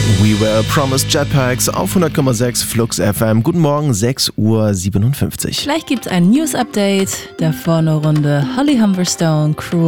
We Were Promised Jetpacks auf 100,6 Flux FM. Guten Morgen, 6:57 Uhr. Gleich gibt's ein News-Update. Davor eine Runde Holly Humberstone, Cruel